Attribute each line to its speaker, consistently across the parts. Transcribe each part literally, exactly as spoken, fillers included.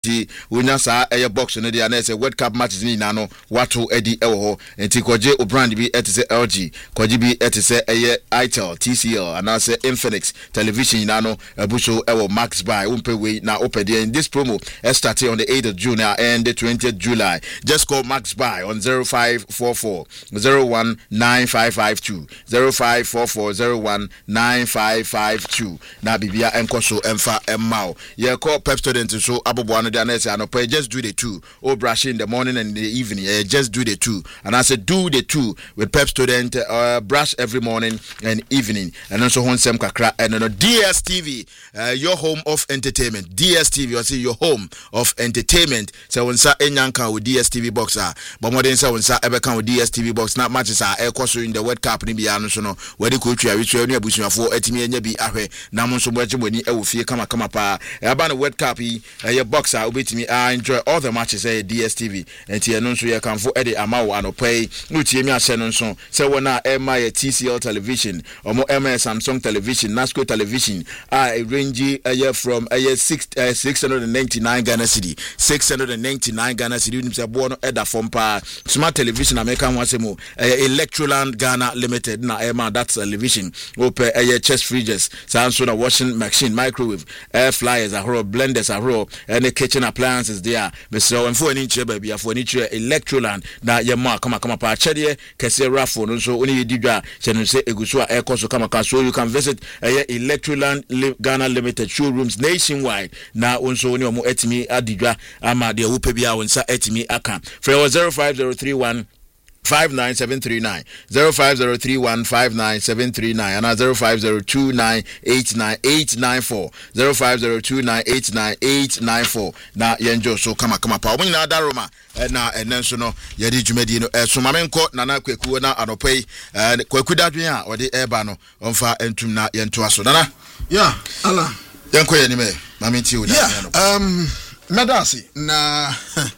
Speaker 1: Di Winasa Air Box no dia na say World Cup matches ni na no wato edi ewo ho enti koje o brand bi etise L G koje bi etise eye Itel T C L and say Infinix television na no ebuso ewo Max buy umpe we na opede in this promo started on the eighth of June and the twentieth of July. Just call Max buy on zero five four four zero one nine five five two zero five four four zero one nine five five two na bibia enkoso emfa emmao ye call Pep student so abobo just do the two. Oh, brush in the morning and in the evening. Uh, just do the two. And I said, do the two with Pep student. Uh, brush every morning and evening. And also on Sem Kakra and on D S T V, uh, your home of entertainment. D S T V, I say your home of entertainment. So when sa enyanka with D S T V box ah, but more than so when sa ever come with D S T V box. Not matches are air course in the World Cup ni biano so no. Where the country are which we are bushing for etimi enye bi ahwe. Namon so much money e wo fie kama kama pa. Eba the World Cup yi your box ubetimi I enjoy all the matches at D S T V and tia no so ye kan fo ede amawo anopai utie mi ahye no so se wona e ma T C L television omo M S Samsung television Nasco television I range uh, from uh, six uh, six hundred ninety-nine Ghana cedi six hundred ninety-nine Ghana cedi nim se bo no eda from pa smart television American wasemo uh, Electroland Ghana Limited na e ma that television open uh, chest fridges so na washing machine microwave air fryers ahoro blenders ahoro and the kitchen appliances there. Mister And for any chair, baby, for any chair, Electroland, that your mark, come come up, Chedia, Cassia Raffo, so only Diga, Shannon say Egusua Air Cost come across, so you can visit uh, Electroland Ghana Limited showrooms nationwide. Now, also, when you're more etimi, Adiga, Ama, the Upebia, and Sa etimi, Aka. For zero five zero three one five nine seven three nine zero five zero three one five nine seven three nine and zero five zero two nine eight nine eight nine four zero five zero two nine eight nine eight nine four na yenjo so kama kama pa omo na daroma na enenso no yedi dwumadi no so mamenko na na kwaku na anopai kwaku dadwen a ode eba no onfa entum na yento aso nana
Speaker 2: yeah ala
Speaker 1: yenko yenime mamenti o
Speaker 2: yeah um medasi na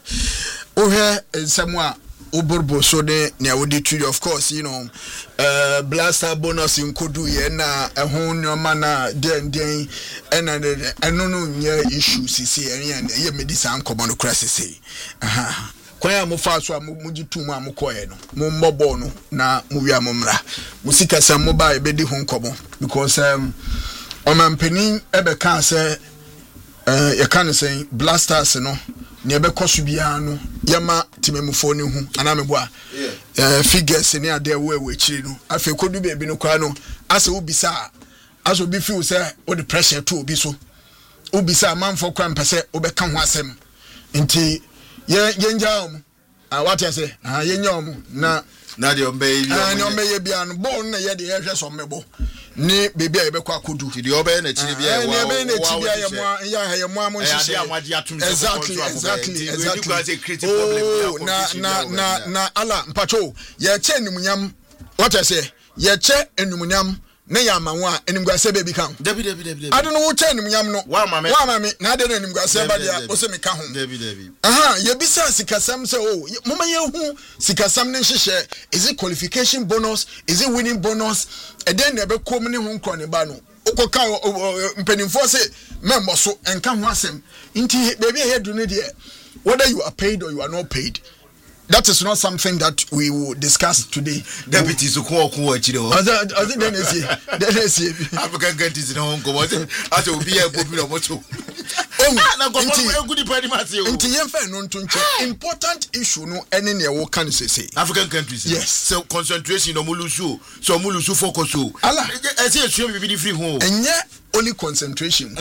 Speaker 2: ohe ensemwa Uburbo so de ne wodi tu of course you know uh blaster bonus in kodu ye na ehun nyoma na den den ena eno no nya issue sisi en ye medicine komo no crash sisi aha kwaya mo fa so amuji tu mu amokoye no mo mbobo no na mo wi amomra musika sam mo ba e bedi hu komo because um omampeni ebe kan say uh ye kan say blasters no ne be koso bia no yama timemufo ni hu anamebo a eh figures ni ade we we chiri no afi kodu be bi no kwa no ase ubisa aso bi feel say o the pressure to obi so ubisa manfo kwa mpese obeka ho asem nti ye yenja om ah what I say ah yenya om na
Speaker 1: na de ombe yi
Speaker 2: ah ni ombe ye bia no ball na ye de ye hwe so mmebo ni bebi a yebekwa kodu
Speaker 1: ti de obe na chiri bia
Speaker 2: wa ni ebe na chiri ya mo ya ya mo amon
Speaker 1: hihye
Speaker 2: exactly exactly exactly oh na na na na ala mpacho ye che enumunyam what I say ye che enumunyam na ya manwo a enimguase be bi kan
Speaker 1: debi debi debi
Speaker 2: ado no wo che enumunyam no
Speaker 1: wa mame
Speaker 2: wa mame na ade no enimguase ba dia o se me ka ho
Speaker 1: debi debi
Speaker 2: aha ye bisa sikasam say oh mama ye hu sikasam ne hihye is it qualification bonus is it winning bonus and then ne be kom ne hu nkro ne ba no ukoka mpenimfo say membo so enka ho asem nti baby here do ne there whether you are paid or you are not paid. That is not something that we will discuss today.
Speaker 1: Deputy Suko Ko Chido.
Speaker 2: I think then is then is
Speaker 1: African countries in Hong Kong. I will be a popular moto.
Speaker 2: Oh, na good party Matthew. Nti yemfa no ntonche. Important issue no ene ne wo kan say.
Speaker 1: African countries.
Speaker 2: Yes.
Speaker 1: So concentration no mulusu. So mulusu focus so.
Speaker 2: Ala.
Speaker 1: I say you be be free home.
Speaker 2: Enye only concentration.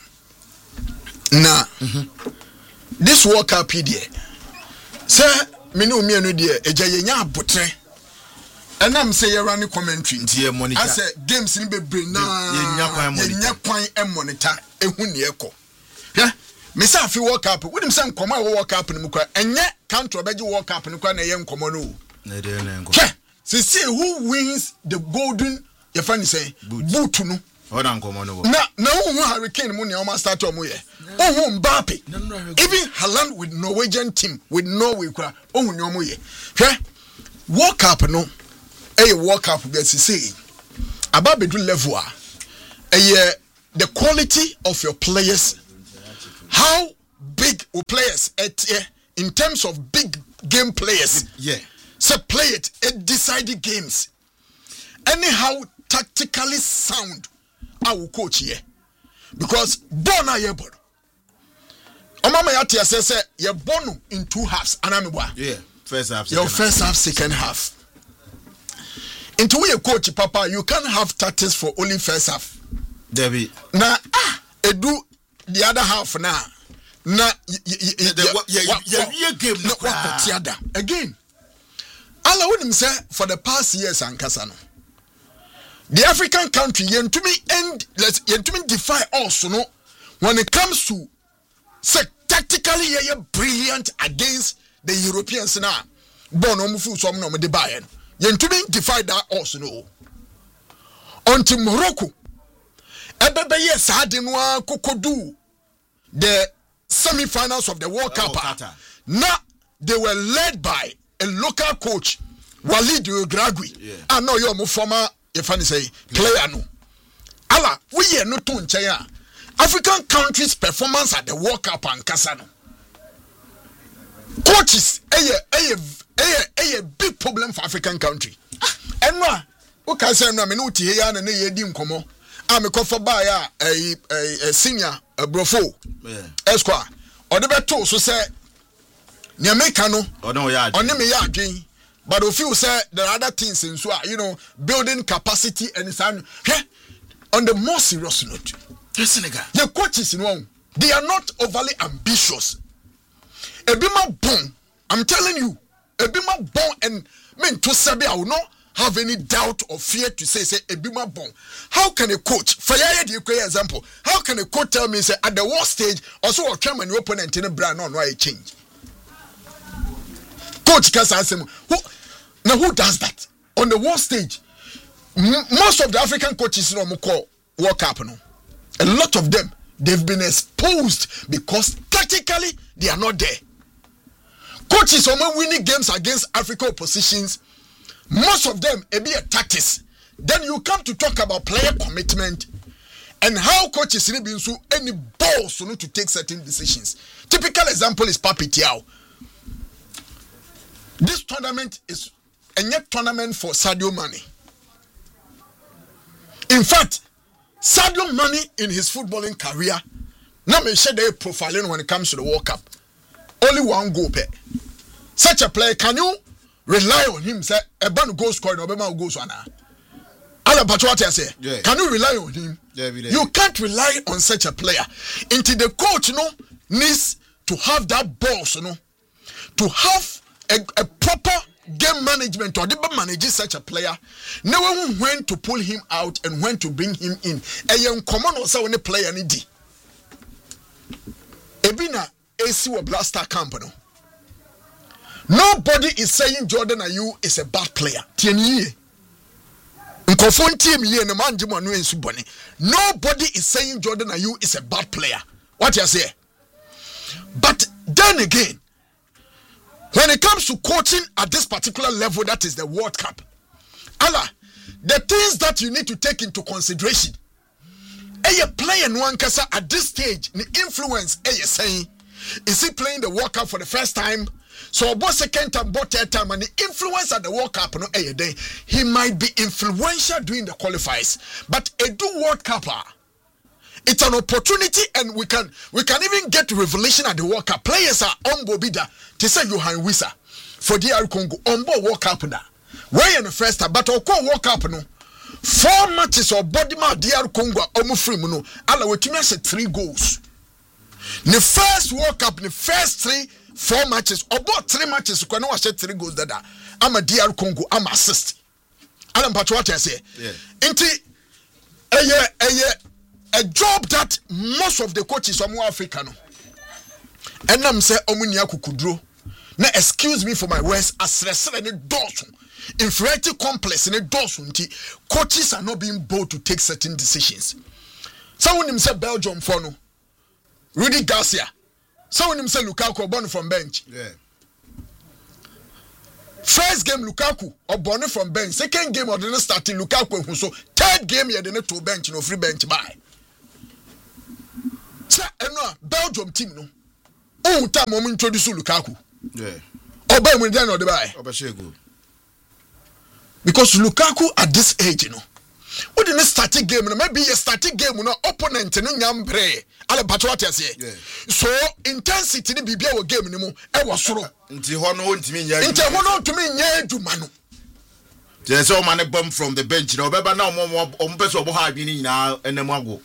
Speaker 2: Na. This World Cup P D A. Sir me no me no de eja yenya abotre enam say ye run commentary
Speaker 1: ntie monitor
Speaker 2: I say games ni bebre na
Speaker 1: yenya kwan monitor
Speaker 2: yenya kwan e monitor ehu ne ekọ ya me say afi World Cup wonim say nkoma wo World Cup ni mu kwa enye country obeji World Cup ni kwa na ye nkomo no
Speaker 1: na de na nkomo
Speaker 2: see see who wins the golden ye fan say boot no
Speaker 1: oda nkomo no
Speaker 2: na na who Hurricane mu ne o ma start o mu ye oh Mbappe even Haaland with Norwegian team with Norway kwa oh nyomo ye hwe World Cup no eh World Cup be say ababedu level a eh the quality of your players, how big players at in terms of big game players.
Speaker 1: Yeah.
Speaker 2: So play it at decided games. Anyhow, tactically sound. I will coach here because born a year born. Omama yati say you're born in two halves. Anamibwa.
Speaker 1: Yeah. First half.
Speaker 2: Your first half, second half. Into we a coach, Papa, you can't have tactics for only first half.
Speaker 1: Debbie.
Speaker 2: Now, ah, do the other half now. Now, yeah, game no again. All I would say for the past years, and Kasano, the African country, yen to me end, let's yen to me defy also no when it comes to say tactically, yeah, brilliant against the Europeans now. Born on food, so I'm not the buy. Yen to me defy that also no. Until Morocco, Ebebe yes, I didn't want Kokodu the semi-finals of the World Cup. Now they were led by a local coach, Walid Ugragui. Yeah. I know you're more former, if I say, player no. Allah, we are not to China. African countries' performance at the World Cup and Kasano. Coaches, a a a big problem for African country. And now, who can say no? Minuti here and a year dim come on. I'm a cover by a a senior a brofo. Esquire. Or the better so say. Nyamekano or no yard on me yard but if you say there are other things in so you know building capacity and so on the more serious note the coaches in one they are not overly ambitious ebima bon I'm telling you ebima bon and mean to say I will not have any doubt or fear to say say ebima bon. How can a coach for the example how can a coach tell me say at the worst stage also a come and your opponent in a brand on why change coach can say who now who does that on the world stage? M- most of the African coaches you know call World Cup no. A lot of them they've been exposed because tactically they are not there. Coaches are winning games against African oppositions. Most of them it be a tactics. Then you come to talk about player commitment and how coaches need been so any balls to to take certain decisions. Typical example is Papi Thiaw. This tournament is a net tournament for Sadio Mane. In fact, Sadio Mane in his footballing career, now me share their profiling when it comes to the World Cup. Only one goal per. Such a player, can you rely on him? Say, a ban goal scorer, no bema goals one. Ala what I say. Yeah. Can you rely on him? Yeah, you can't rely on such a player. Until the coach, you know, needs to have that balls, you know, to have A, a proper game management or the manage such a player, knowing when to pull him out and when to bring him in. A young common also when a player need. Ebina A C or Blaster Company. Nobody is saying Jordan Ayew is a bad player. Tienye. Nobody is saying Jordan Ayew is a bad player. What you say? But then again, when it comes to coaching at this particular level, that is the World Cup, Allah, the things that you need to take into consideration, a player Nwankasa at this stage, the influence, a saying, is he playing the World Cup for the first time? So about second time, about third time, and the influence at the World Cup, no, a day, he might be influential during the qualifiers, but a do World Cup. It's an opportunity, and we can we can even get revelation at the World Cup. Players are on Bobida to say Johan Wissa for D R Congo on board World Cup now. Where in the first time, but I'll call World Cup no. Four matches or body mark D R Congo almost free no. Allah we to say three goals. The first World Cup, the first three four matches, about three matches, you can know I said three goals that I'm a D R Congo, I'm assist. Alan Patwati I say. Yeah. Inti a year a year. A job that most of the coaches are more African. And I'm saying, Omunia Kukudro. Now, excuse me for my words, as a Dawson. Inferiority complex in a Dawson, coaches are not being bold to take certain decisions. Someone himself Belgium Fono, Rudy Garcia. Someone himself Lukaku born from bench. Yeah. First game Lukaku or born from bench. Second game or didn't start in Lukaku. So third game you didn't to bench, no free bench by. Belgium team no Oh, time mom introduce Lukaku.
Speaker 1: Yeah.
Speaker 2: Oba mu dey no dey buy.
Speaker 1: Oba shegu.
Speaker 2: Because Lukaku at this age, you know. What didn't start game, maybe a starting game, no opponent in Yambre, Alabatoa say. So intensity the B B O game no more. I was so.
Speaker 1: Until Hono to me,
Speaker 2: Until Hono to me, yeah, to Manu.
Speaker 1: There's all man bomb from the bench, no, but now more on person of high being now and then one go.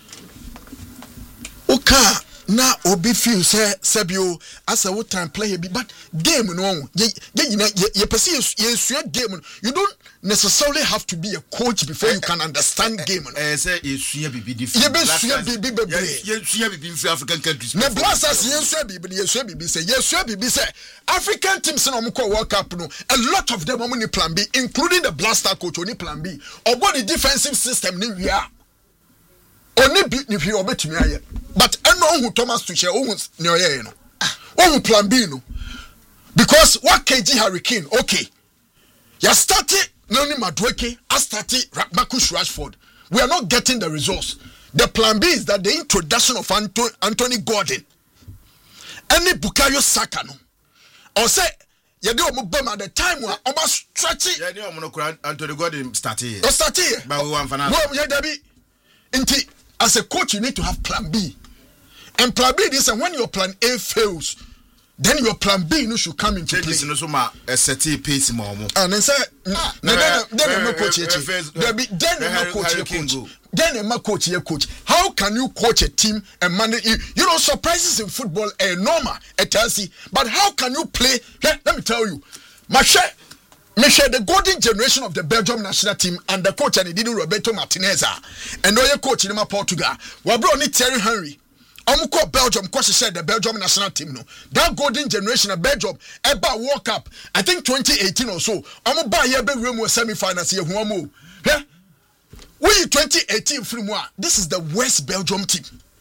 Speaker 2: Okay. Na obi feel say Sebio as a what time play be but game no ye ye ye person ye game you don't necessarily have to be a coach before you can understand game no
Speaker 1: eh say ye sua bibi different
Speaker 2: ye be sua bibi bebre
Speaker 1: ye sua bibi in African countries
Speaker 2: na blasters ye sua bibi ye sua bibi say ye sua bibi say African teams no mo call World Cup no a lot of them only plan B including the blaster coach only plan B or the defensive system ni we are only be if you obey me aye but I know who Thomas Tuchel who ne oye no who plan B no because what K G Hurricane okay you started Noni Madueke I started Marcus Rashford we are not getting the results the plan B is that the introduction of Anto- Anthony Gordon any Bukayo Saka no or say you do mo bam at the time we almost stretch it
Speaker 1: yeah you know Anthony Gordon started
Speaker 2: o started
Speaker 1: but we want final
Speaker 2: well yeah Debbie inti as a coach, you need to have plan B. And plan B is when your plan A fails, then your plan B no should come into play.
Speaker 1: This is no a set pace more.
Speaker 2: And then say, then then my coach Then my coach Then my coach coach. How can you coach a team and manage? You know, surprises in football are normal at Chelsea, but how can you play? Let me tell you, my share. Michel, the golden generation of the Belgium national team and the coach and he did Roberto Martinez and no coach in Portugal. We brought ni Thierry Henry. I'm call Belgium because she said the Belgium national team no. That golden generation of Belgium ever World Cup. I think twenty eighteen or so. I'm buy here be room semi-finals here who am. Yeah. We twenty eighteen from what? This is the West Belgium team.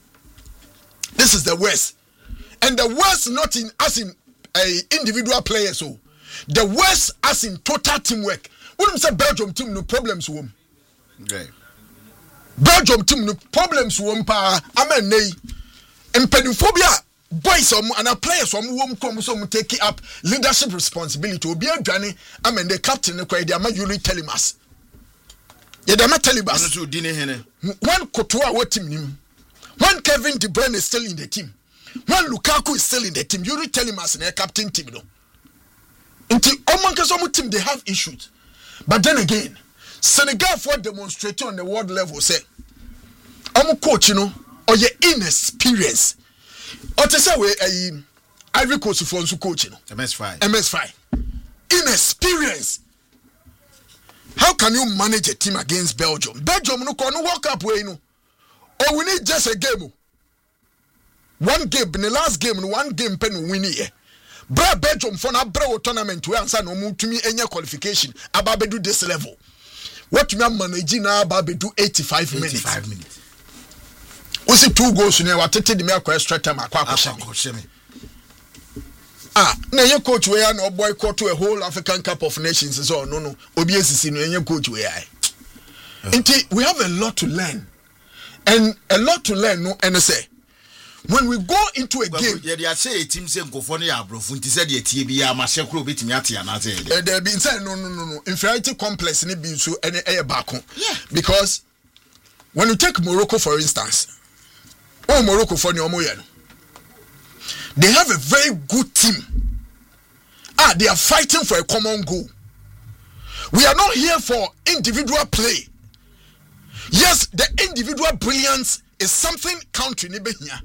Speaker 2: This is the West. And the West not in as in a individual players so. The West as in total teamwork. When say Belgium team no problems with them.
Speaker 1: Okay.
Speaker 2: Belgium team no problems with them pa. Amen nay. Impediophobia boys um and our players um wom come so take up leadership responsibility. Obi adwane amen the captain no kwai dey am you telling us. You dey am telling us. When Courtois what team nim. When Kevin De Bruyne is still in the team. When Lukaku is still in the team, you telling us na captain team no. Until Oman team they have issues. But then again, Senegal for demonstrating on the world level say, I'm coach, you know, or your inexperience. Or to say we a Ivory Coast for coach, you know.
Speaker 1: M S five.
Speaker 2: M S five. Inexperience. How can you manage a team against Belgium? Belgium no can World Cup way, you know. Or we need just a game. One game, in the last game, one game pen win here. Bra Belgium for na bra tournament we answer no mu tumi enya qualification ababedu this level. What me manage na ababedu eighty-five minutes.
Speaker 1: eighty-five minutes.
Speaker 2: We see two goals na wa tete de me akwa extra time akwa akwa. Ah, na your coach we na boycott to a whole African Cup of Nations so no no. Obi esisi no your coach we ai. Inti we have a lot to learn. And a lot to learn no and say when we go into a well, game,
Speaker 1: yeah, they say a team say go for the abroad. Said the T B A Mashekro bit me at Yana.
Speaker 2: There be inside no no no no inferiority complex in be so any air back home.
Speaker 1: Yeah.
Speaker 2: Because when you take Morocco for instance, oh Morocco for Nyomoyen, they have a very good team. Ah, they are fighting for a common goal. We are not here for individual play. Yes, the individual brilliance is something country nibe here.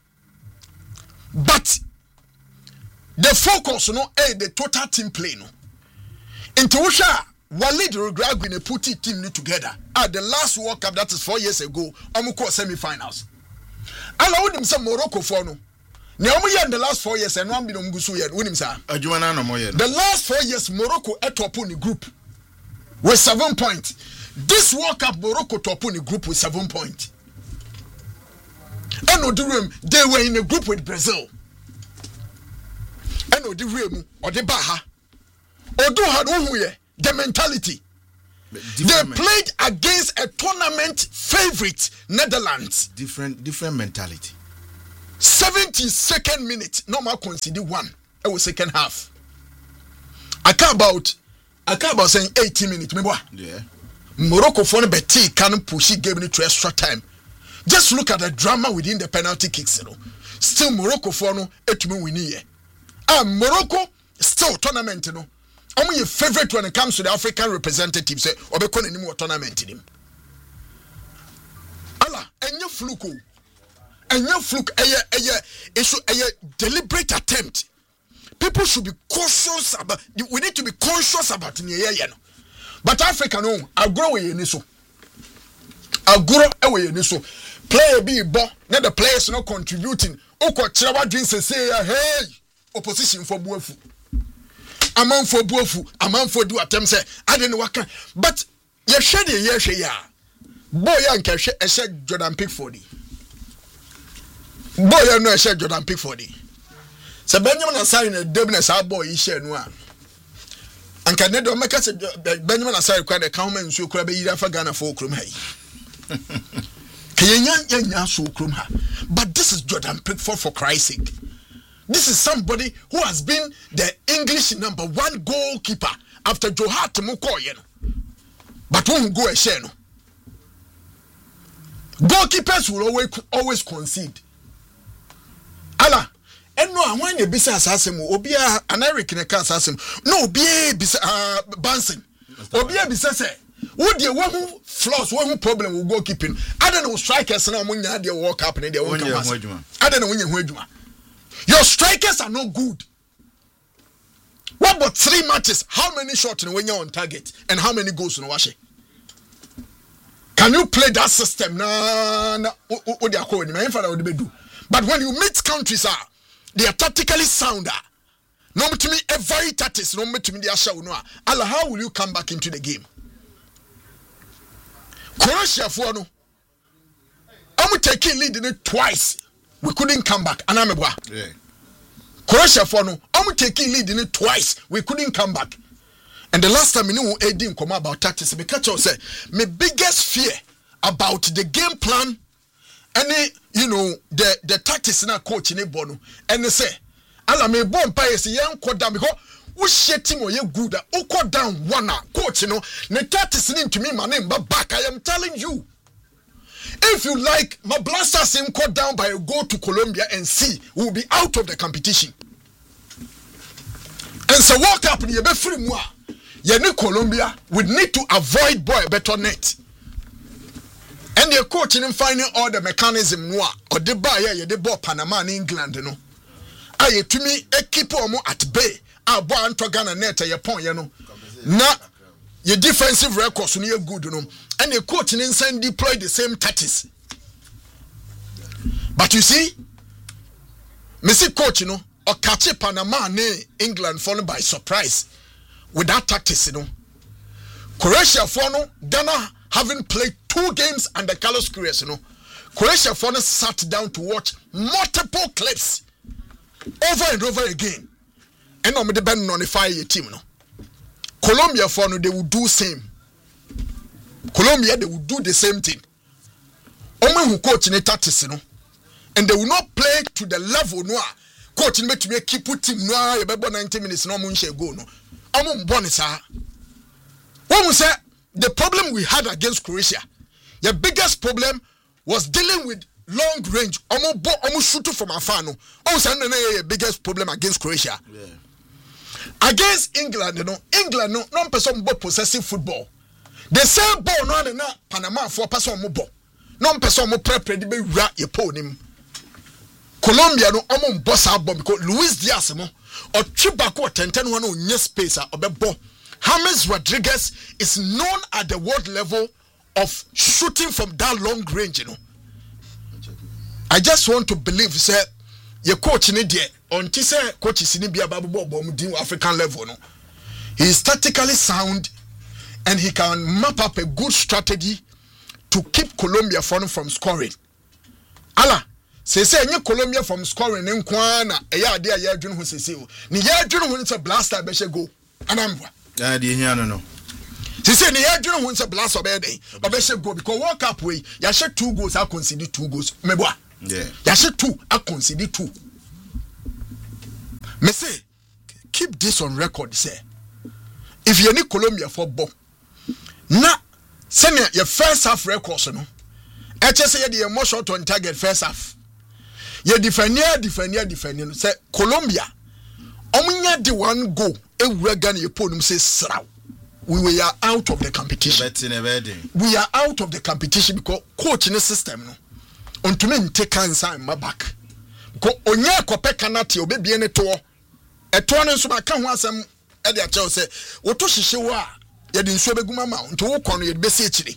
Speaker 2: But the focus no eh the total team play no. Into Usha Walid Regragui ne put it team together. At the last World Cup that is four years ago, amuko semi-finals. Allow them some Morocco for no. Ne omu in the last four years and one bi no mgusu ye unim sa.
Speaker 1: Adwumana no moye.
Speaker 2: The last four years Morocco at top in the group with seven points. This World Cup Morocco top in the group with seven points. And Odurum, they were in a group with Brazil. And Odurum, or the Baha, Odu had the mentality. Different they played against a tournament favorite, Netherlands.
Speaker 1: Different, different mentality.
Speaker 2: seventy-second minute no ma concede one e was second half. I care about I care about saying eighty minutes me boy.
Speaker 1: Yeah.
Speaker 2: Morocco for no beti can push it game to extra time. Just look at the drama within the penalty kicks, you know. Still Morocco for no etumi win here. Ah, Morocco still tournament, you know. I'm your favorite when it comes to the African representatives. Say, or be calling him tournament in him. Allah, and your fluke, and your fluke, a a a deliberate attempt. People should be cautious about. We need to be conscious about it. You know. But Africa no, I grow away in so. I grow away in so. Player be bo, not the players not contributing. Oko chirawa drinks say, hey, opposition for buofu. A man for buofu, a man for do attempt say, I don't know what can. But ye shed ye ye she ya. Boy and cash a shed Jordan Pickford. Boy and no shed Jordan Pickford. So Benjamin assign a debness our boy he share no. And can never make us Benjamin aside quite a comment so could be either for Ghana for Krum Hay. But this is Jordan Pickford for Christ's sake. This is somebody who has been the English number one goalkeeper after Joe Hart Mukoyen. But won't go a share. No. Goalkeepers will always always concede. Allah. And no, I want you to be assassin, Obia, an Eric in a car assassin. No, be uh, Banson. Obia be say, would you want who flaws, one problem will go keeping? I don't know, strikers and when you had your walk up in their own. I don't know when you your strikers are not good. What about three matches? How many shots when you're on target and how many goals in Washi? Can you play that system? Nah, nah, what they are calling me. But when you meet countries, are they are tactically sounder. No to me a very tactics. No to me they are show no. Allah, how will you come back into the game? Croatia for no. I'm taking lead in it twice. We couldn't come back. Anamebwa. Yeah. Croatia for no. I'm taking lead in it twice. We couldn't come back. And the last time we knew Eddie come about tactics, because I say my biggest fear about the game plan. Any, you know, the the tactics in a coach in a bono, and they say, Allah may bomb pay a young code down because we shitting or you good, oh, code down one coach, you know, the tactics into me, my name, but back, I am telling you. If you like, my blasters in code down by a go to Colombia and see, we will be out of the competition. And so, walk up in your be free moi. You need Colombia, we need to avoid boy better net. And the coach in finding all the mechanism noa or the buyer you the ball Panama in England no. Aye to me a keep on at bay. A boy and Ghana net your point you know. Na your defensive records near good no. And the coach in inside deploy the same tactics. But you see, me see coach you know or catch Panama ne England falling by surprise with that tactics you know. Croatia for no Ghana having played two games under Carlos Queiroz, you know, Croatia for sat down to watch multiple clips over and over again. And I'm depending on the fire team, no. Colombia for no, they will do same. Colombia they will do the same thing. Omen who coach in the tactics, you know, and they will not play to the level no. Coach in make me keep put team no. You better ninety minutes no mun share go no. I'm born sir. When we say the problem we had against Croatia, the biggest problem was dealing with long range. Almost, almost shooting from afar. No, also the biggest problem against Croatia. Yeah. Against England, you know, England no non person ball possessive football. The same ball no na Panama for person mo ball. Non person mo prepare the be ra ye ponim. Colombia no almost boss out bomb because Luis Diaz mo or Chibako ten ten one no nye space or be ball. James Rodriguez is known at the world level of shooting from that long range, you know. I just want to believe, say, your coach in India, until say coach is in India, African level, no. He is tactically sound and he can map up a good strategy to keep Colombia from, from scoring. Allah, say, say, any Colombia from scoring in Kwana, a yard there, ya Jun who says, ni ya Jun who is a blaster, Beshe go, and I'm.
Speaker 1: Yeah, no, no.
Speaker 2: She said, "The Adrian wants a blast of a day, but they should go because World Cup way. You should two goals. I consider two goals. Meboa.
Speaker 1: Yeah.
Speaker 2: Yashe two, I consider two. Me say, keep this on record, say. If you need Colombia for Bob, na send me your first half records, no. I just say the emotion to target first half. You defend here, defend here, defend here. Say Colombia, omunya the one go. E Uganda you put them say sraw. We were out of the competition. We are out of the competition because coaching system no. Ontumi take answer in my back. Because onye kope kanati obebi ene to. Eto no nso maka ho asem e de ache say woto hihye wo a ye de nso beguma ma nto wo kono ye de besi ekire.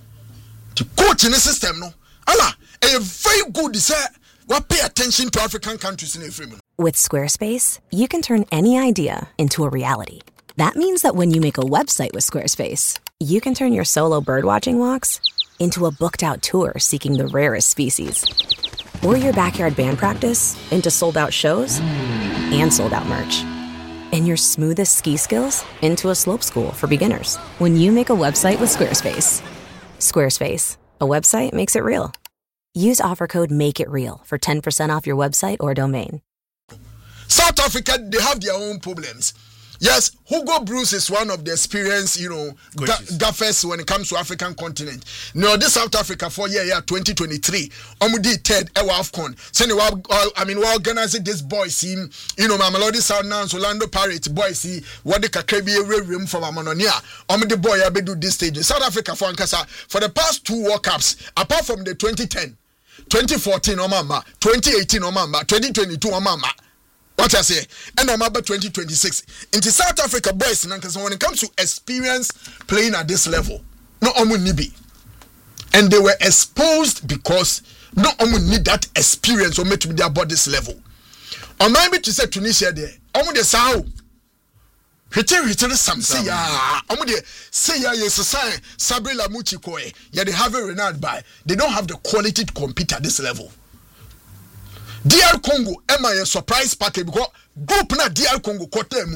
Speaker 2: The coaching system no. Ala, a very good say we pay attention to African countries in Africa.
Speaker 3: With Squarespace, you can turn any idea into a reality. That means that when you make a website with Squarespace, you can turn your solo birdwatching walks into a booked-out tour seeking the rarest species. Or your backyard band practice into sold-out shows and sold-out merch. And your smoothest ski skills into a slope school for beginners. When you make a website with Squarespace. Squarespace, a website makes it real. Use offer code MAKEITREAL for ten percent off your website or domain.
Speaker 2: South Africa, they have their own problems. Yes, Hugo Bruce is one of the experienced, you know, ga- gaffers when it comes to African continent. No, this South Africa for year year twenty twenty-three, Omudi third Ewa AFCON. So I mean, we organize this boys team, you know, Mamelodi Sundowns, Orlando Pirates boys see what the Kakebi room from Amononia. Omudi boy abedu this stage. South Africa for Ankasa for the past two World Cups, apart from the twenty ten, twenty fourteen Omama, twenty eighteen Omama, twenty twenty-two Omama. What I say, and I'm about twenty twenty-six. Into South Africa boys, when it comes to experience playing at this level, no omu nibi. And they were exposed because no omu need that experience or to be about this level. Or maybe to say Tunisia there, omu de sao. Hete hete some say ya, omu de say ya yes say Sabri Lamuchi Koe, ya they have a Renard by. They don't have the quality to compete at this level. D R Congo, am I a surprise package because group na D R Congo kotem.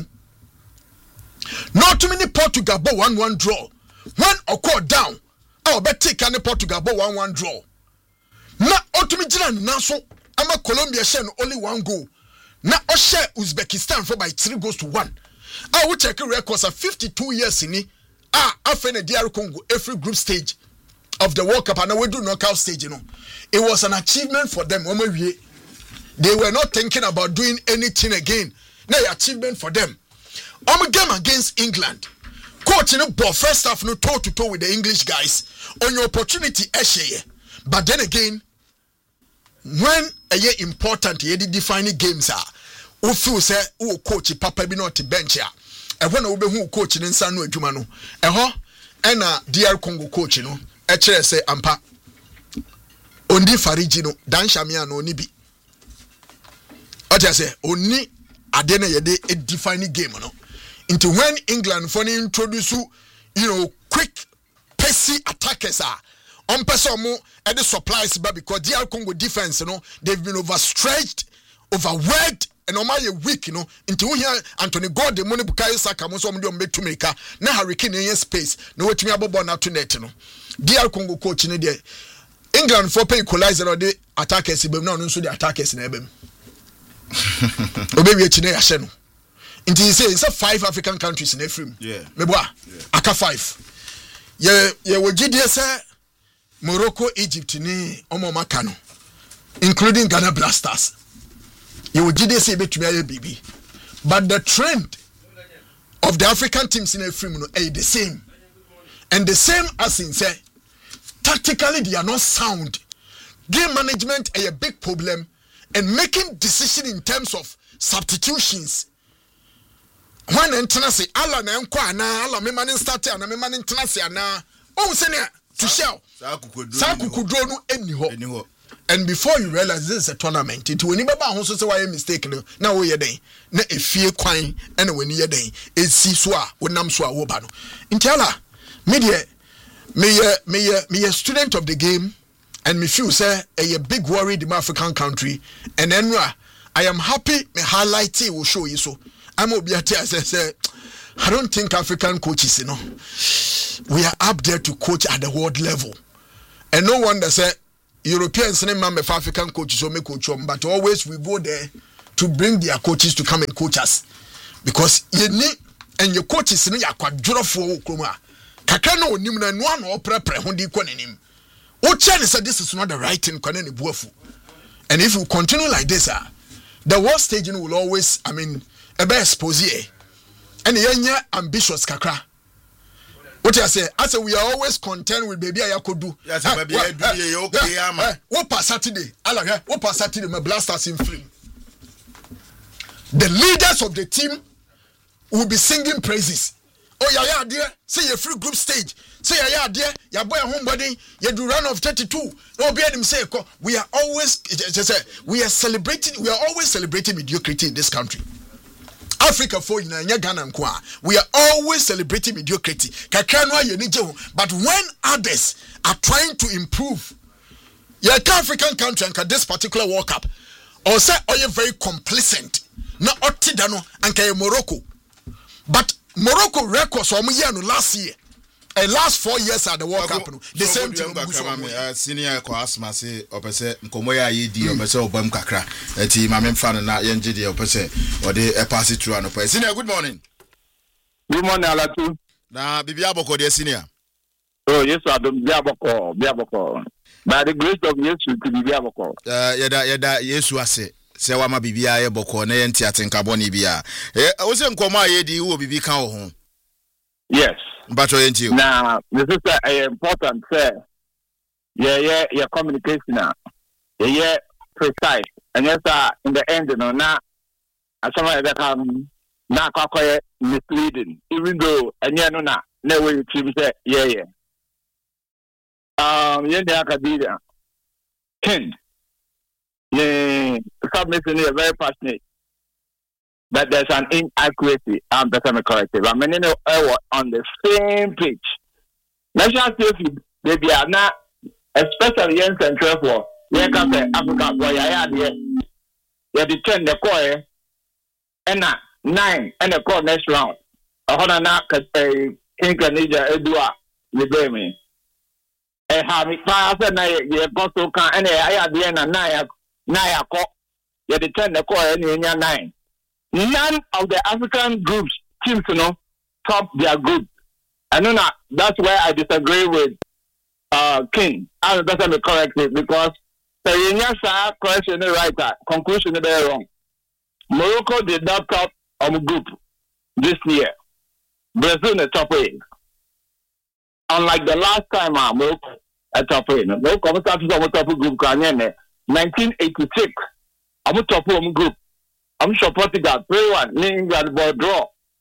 Speaker 2: Not too many Portugal but one one draw. One or call down. I'll bet take any Portugal but one one draw. Na otumijina naso. I'm a Colombia share only one goal. Na Oshe Uzbekistan for by three goals to one. I will check a records of fifty-two years in it. Ah, after the D R Congo every group stage of the World Cup and we do knockout stage, you know. It was an achievement for them. They were not thinking about doing anything again. No achievement for them. On game against England, coach in the first half no toe to toe with the English guys on your opportunity. But then again, when a year important, you defining games are. Who feel say who coach Papa be not bench here. And when we who coach in Sanu Jumano, and ho and a D R Congo coach, you know, a chair say ampa. Ondi Farijino, Dan Shamiano Nibi. What I say, only Adena Yede a defining game, no. Into when England for introduce you know, quick, pacey attackers are on Pesomo at the supplies, but because D R Congo defense, you know, they've been overstretched, overworked, and on my week, you know, into here Anthony God, the money Bukayo Saka, most of them made to make a na hurricane in space, no way to me about now to net, you know. D R Congo coach in the England for pay equalizer or the attackers, but now so the attackers in Ebem. Obebi echine ya sheno. Inti say it's a five African countries in Ephraim.
Speaker 1: Yeah.
Speaker 2: Meboa. Yeah. Aka five. Ye ye wojide say Morocco, Egypt ni omo makano. Including Ghana Blasters. Ye wojide say betumi aye bibi. But the trend of the African teams in Ephraim no eh the same. And the same as in say tactically they are not sound. Game management is a big problem. And making decision in terms of substitutions. When entena say ala na enko ana ala me man start ana me man entena say ana oh say na to show sa kukudro no eni ho. And before you realize this is a tournament, it when you baba ho so say why mistake no na wo ye den na efie kwan na wani ye den esi so a wonam so a wo ba no ntiala me de me ye me ye me ye student of the game. And me feel say a big worry in the African country. And then I am happy me highlight it will show you so. I'm obiate as I say I don't think African coaches, you know. We are up there to coach at the world level. And no wonder say Europeans and African coaches or make coach but always we go there to bring their coaches to come and coach us because you need and your coaches no yakwadro for kroma kakra no onim na no no prepare ho di kwanenim o che ne say this is not the right thing kwanene buafu and if you continue like this ah the world staging will always I mean ebe expose here and yenya ambitious kakra what I say I say we are always content with baby ayakodu
Speaker 1: yes baby do okay ama
Speaker 2: what pass Saturday ala what pass Saturday my blasters in free the leaders of the team will be singing praises. Oh yeah yeah dear, say your free group stage. Say yeah yeah dear, your boy homebody, you do run of thirty-two. No be them say we are always we are celebrating we are always celebrating mediocrity in this country. Africa for in Ghana nkwa. We are always celebrating mediocrity. But when others are trying to improve, your African country and this particular World Cup, or say are you very complacent? Na Otidano and Morocco. But Morocco records from year no last year. And last four years at the World Cup. The same thing.
Speaker 1: Senior Kwasma say opese nkomoya yedi opese obam kakra. Eti mame mfa na yenje de opese ode e pass it through an opese. Senior, good morning.
Speaker 4: Good morning Alatu.
Speaker 1: Na bibia boko de senior.
Speaker 4: Oh yes, Adam bibia boko, bibia boko. By the grace of Jesus to bibia boko.
Speaker 1: Uh yeda yeda Yesu ase. Se wa ma bibia ye boko na ye ntia tenkabo ni bia eh wo se nkomo ayedi wo bibi kan wo ho.
Speaker 4: Yes,
Speaker 1: but you ain't you
Speaker 4: now this is a important say yeah yeah yeah communication now yeah yeah precise and yes uh, in the end you know now as someone that um now quite misleading even though and yeah no na no way you say yeah yeah um yeah the academia Ken yeah submission is very passionate that there's an inaccuracy and that's a corrective. I mean, on the same page. National safety, they are not, especially in Central for, yeah, Africa, boy, I had here. They determine the core, and nine, and the core next round. A hundred not, because a Incanija Edua, the game. And have it five and I, the apostle can, and I had the end of nine, nine, they determine the core in nine. None of the African groups teams, you know, top their group. I know that that's where I disagree with uh, King. I doesn't be correctly because the correction is right. Conclusion is very wrong. Morocco did not top of group this year. Brazil in the top eight. Unlike the last time, uh, Morocco at top eight. Morocco was top of group. nineteen eighty-six. I'm top of group. I'm sure Portugal three one England ball draw.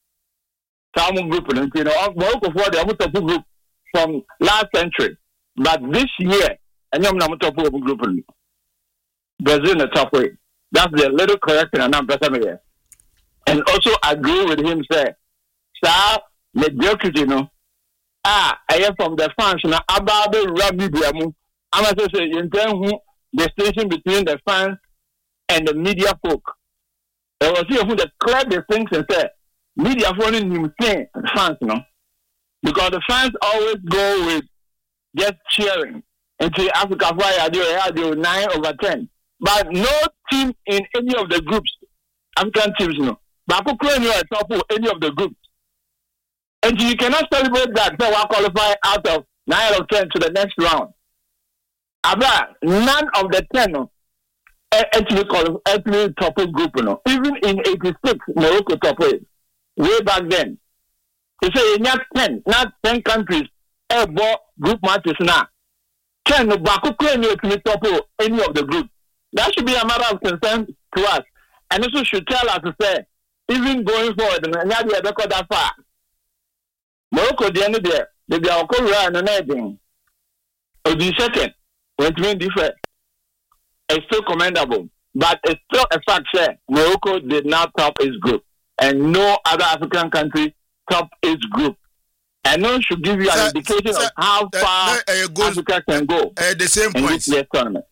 Speaker 4: Some group you know Morocco for the top group from last century. But this year and I'm not top group Brazil in the top way. That's the little correction and I'm here. And also agree with him say sir mediocrity you know. Ah I am from the fans now about the rugby diamu. I'm going to say in terms of the distinction between the fans and the media folk. There was here who the clear distinction said media phoning you saying fans, you know. Because the fans always go with just cheering. Into Africa why they do nine over ten. But no team in any of the groups, African teams, you know. But who claim you are top of any of the groups. And you cannot celebrate that so I qualify out of nine out of ten to the next round. About none of the ten no, actually called actually top group, you know. Even in eighty-six, Morocco top eight. Way back then. They say not ten, not ten countries ever group matches now. Ten no back claim you to top any of the group. That should be a matter of concern to us. And also should tell us to say, even going forward, and now we have got that far. Morocco the end of the they be our career and anything. Or the second, when it's been different. It's still commendable, but it's still a fact that Morocco did not top its group, and no other African country top its group. And no one should give you an sir, indication sir, of how uh, far uh, goes, Africa can go.
Speaker 1: Uh, the same point.
Speaker 4: This year's tournament.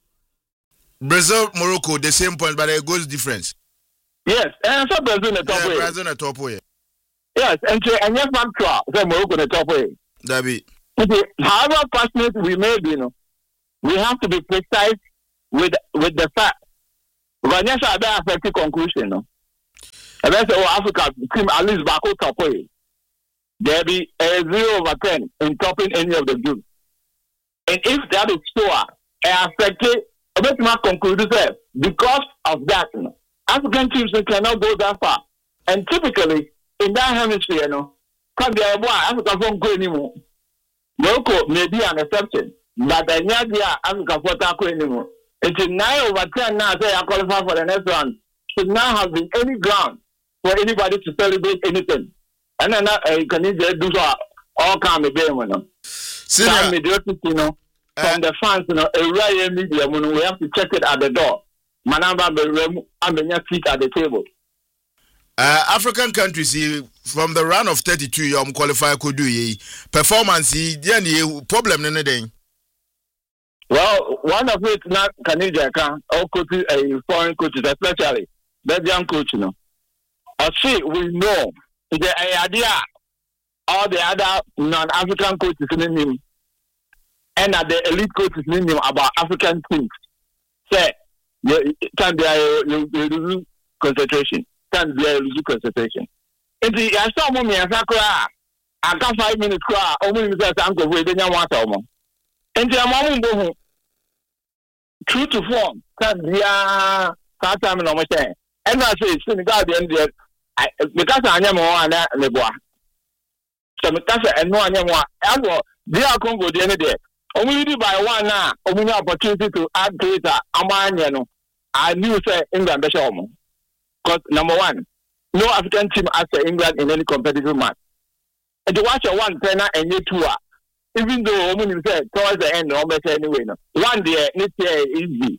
Speaker 1: Brazil, Morocco, the same point, but it goes difference.
Speaker 4: Yes, and so Brazil in the top
Speaker 1: yeah,
Speaker 4: way.
Speaker 1: Brazil in the top way.
Speaker 4: Yes, and so and yes, factual. So Morocco in the top way.
Speaker 1: David.
Speaker 4: Okay, however passionate we may be, you know, we have to be precise with with the fact. Because yes, I bear affected conclusion. No, I bear say, oh, Africa team at least back out top way. There be a zero over ten in topping any of the group, and if that is so, I affected. I bet my conclude that because of that, you know, African teams cannot go that far, and typically in that hemisphere, you know, can be a boy Africa won't go anymore. Morocco may be an exception, but the Nigeria Africa won't go anymore. It's nine over ten now. Say I qualify for the next round. Should now have been any ground for anybody to celebrate anything. And then uh, you can either do so all kind of game, you know. Senior, mediocrity, you know, from the fans, you know, a rare media, you know, we have to check it at the door. Manamba, I'm in your seat at the table.
Speaker 1: Uh, African countries, from the round of thirty-two, you qualify could do ye performance, ye problem in the day.
Speaker 4: Well, one of it not Canadian can or coach a foreign coaches, especially Belgian coach, you know. Or see, we know the idea all the other non-African coaches in him and at the elite coaches in him about African teams. Say, you can be a lose concentration. Can be a lose concentration. If you are someone me as a cry, I got five minutes cry, only because I'm going to wait in your water. And the amount true to form, can be a time in almost saying. And I say, Senegal, the end because I am one and Lebois. So, because I know I am one, I will be a Congo the end of the day. Only by one now, only opportunity to add greater Amaniano. I knew, say, England, the because number one, no African team has England in any competitive match. And to watch a one tenner and you two are, even though Omun said towards the end, almost anyway, no. One day, next year, easy.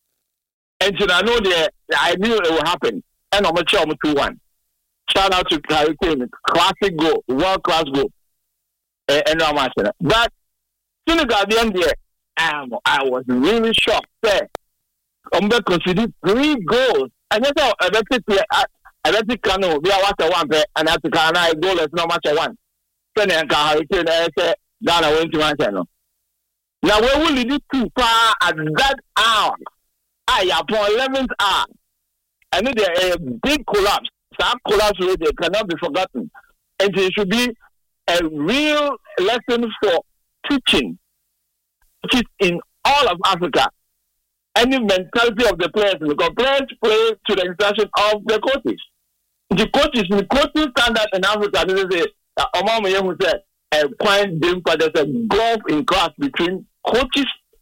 Speaker 4: And so I know that I knew it would happen. And I'm a two one. Shout out to Harry Kane, classic goal, world class goal. And I'm asking that. But Senegal, the end there, um, I was really shocked. There, I'm going to consider three goals. And that's how I bet it. I bet it can be a water one pair, and that's the kind of goal is not much a one. Then I can Harry Kane, I say, Ghana went to my channel. Now, where will it too far at that hour? I upon eleventh hour. And then a big collapse. That collapse rate cannot be forgotten. And it should be a real lesson for teaching, which is in all of Africa. Any mentality of the players, because players play to the instruction of the coaches. The coaches, the coaching standard in Africa, this is a Omar who said, a point being there's a gulf in class between coaches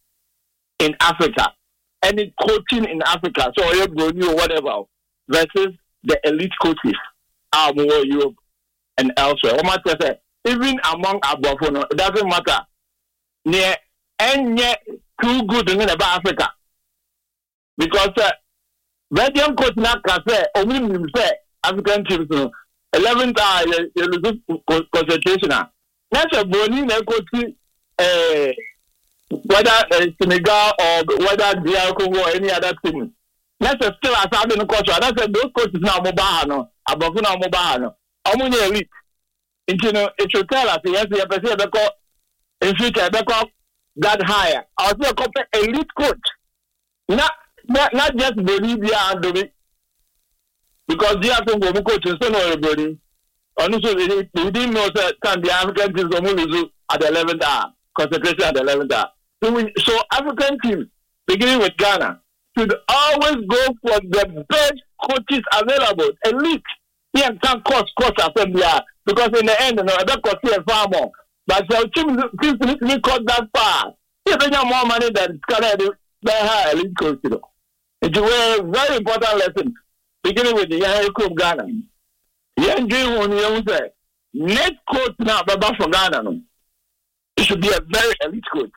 Speaker 4: in Africa, any coaching in Africa, so you're going or whatever, versus the elite coaches are more Europe and elsewhere. What matters is even among Abofono, it doesn't matter. Near and yet too good in about Africa. Because uh Belgian coach now can say, only say African teams eleventh hour you lose concentration. That's a bony coach uh whether uh, Senegal or whether D R Congo or any other team. That's a still as having a coach. That's a those coaches now mobile no above now mobile no. Only elite. You know, it should tell us yes, you have to say because in future because that higher. I was a elite coach. Not not, not just Bolivia and Domi. Because D R Congo coach is no everybody. And also we didn't know that can the African teams lose at the eleventh hour. Concentration at the eleventh hour. So we so African teams, beginning with Ghana, should always go for the best coaches available. Elite. Here can cost cost assembly because in the end, you know, that cost here far more. But the teams teams need to cut that far. If they have more money than Canada, they have elite coach. You know. It's a very important lesson. Beginning with the young coach Ghana. Young Jim when you say next coach now, Baba for Ghana. No. It should be a very elite coach.